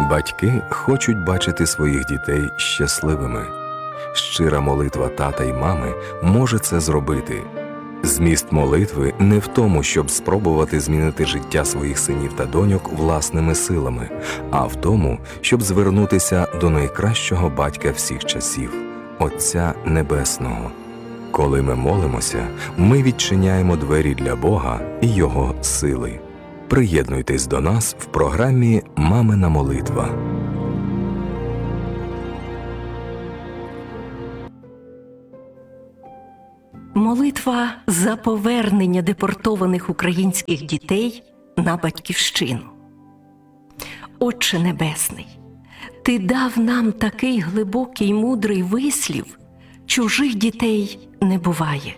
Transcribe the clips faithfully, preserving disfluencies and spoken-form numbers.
Батьки хочуть бачити своїх дітей щасливими. Щира молитва тата й мами може це зробити. Зміст молитви не в тому, щоб спробувати змінити життя своїх синів та доньок власними силами, а в тому, щоб звернутися до найкращого батька всіх часів – Отця Небесного. Коли ми молимося, ми відчиняємо двері для Бога і Його сили. Приєднуйтесь до нас в програмі «Мамина молитва». Молитва за повернення депортованих українських дітей на Батьківщину. Отче Небесний, Ти дав нам такий глибокий мудрий вислів: чужих дітей не буває.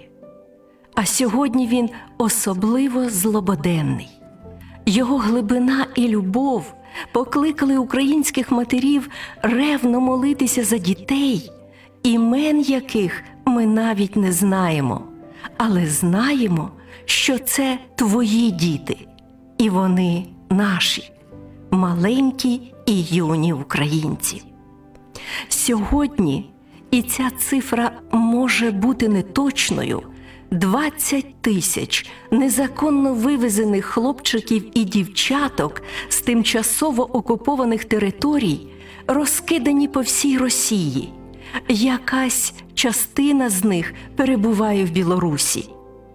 А сьогодні він особливо злободенний. Його глибина і любов покликали українських матерів ревно молитися за дітей, імен яких ми навіть не знаємо, але знаємо, що це Твої діти, і вони наші, маленькі і юні українці. Сьогодні, і ця цифра може бути неточною, двадцять тисяч незаконно вивезених хлопчиків і дівчаток з тимчасово окупованих територій розкидані по всій Росії. Якась частина з них перебуває в Білорусі.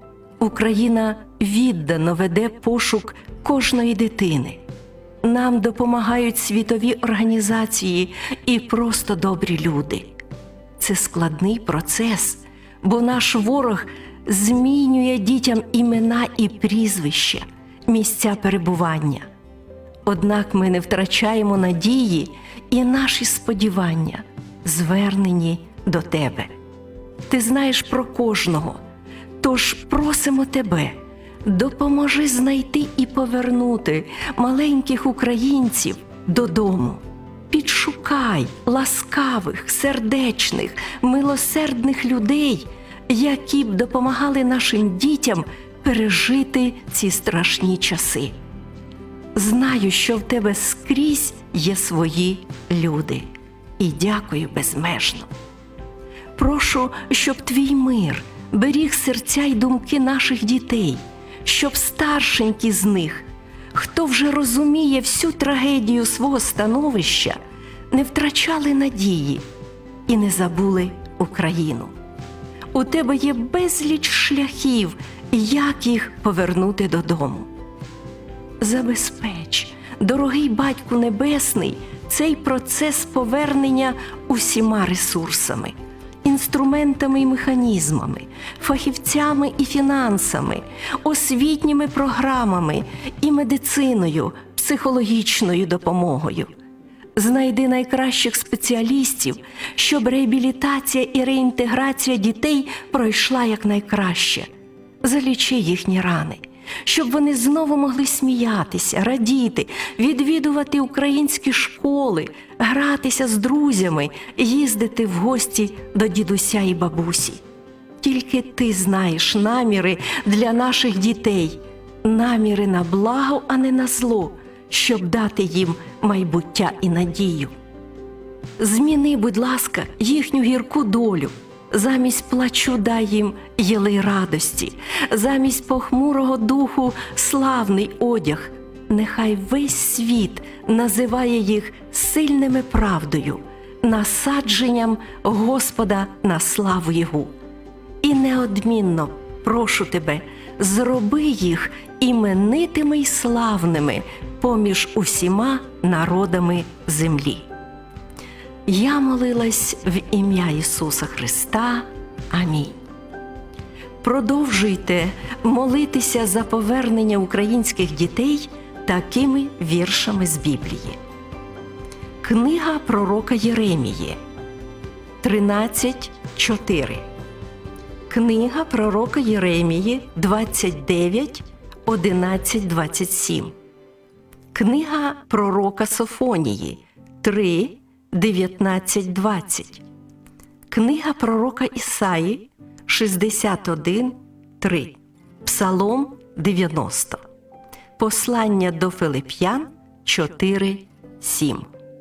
Україна віддано веде пошук кожної дитини. Нам допомагають світові організації і просто добрі люди. Це складний процес, бо наш ворог змінює дітям імена і прізвища, місця перебування. Однак ми не втрачаємо надії і наші сподівання звернені до Тебе. Ти знаєш про кожного, тож просимо Тебе, допоможи знайти і повернути маленьких українців додому. Підшукай ласкавих, сердечних, милосердних людей, які б допомагали нашим дітям пережити ці страшні часи. Знаю, що в Тебе скрізь є свої люди. І дякую безмежно. Прошу, щоб Твій мир беріг серця й думки наших дітей, щоб старшенькі з них, хто вже розуміє всю трагедію свого становища, не втрачали надії і не забули Україну. У Тебе є безліч шляхів, як їх повернути додому. Забезпеч, дорогий Батьку Небесний, цей процес повернення усіма ресурсами, інструментами і механізмами, фахівцями і фінансами, освітніми програмами і медициною, психологічною допомогою. Знайди найкращих спеціалістів, щоб реабілітація і реінтеграція дітей пройшла якнайкраще. Залічи їхні рани, щоб вони знову могли сміятися, радіти, відвідувати українські школи, гратися з друзями, їздити в гості до дідуся і бабусі. Тільки Ти знаєш наміри для наших дітей, наміри на благо, а не на зло, щоб дати їм майбуття і надію. Зміни, будь ласка, їхню гірку долю. Замість плачу дай їм єлей радості, замість похмурого духу славний одяг. Нехай весь світ називає їх сильними правдою, насадженням Господа на славу Його. І неодмінно прошу Тебе, зроби їх іменитими й славними поміж усіма народами землі. Я молилась в ім'я Ісуса Христа. Амінь. Продовжуйте молитися за повернення українських дітей такими віршами з Біблії. Книга пророка Єремії, тринадцять чотири. Книга пророка Єремії, двадцять дев'ять одинадцять двадцять сім. Книга пророка Софонії, три дев'ятнадцять двадцять. Книга пророка Ісаї, шістдесят один три. Псалом дев'яносто. Послання до Филип'ян чотири сім.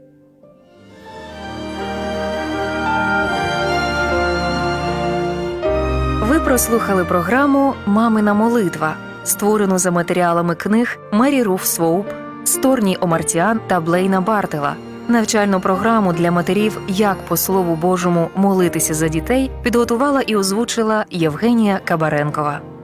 прослухали програму «Мамина молитва», створену за матеріалами книг Мері Руф Своуп, Сторні Омартіан та Блейна Бартела. Навчальну програму для матерів «Як по Слову Божому молитися за дітей» підготувала і озвучила Євгенія Кабаренкова.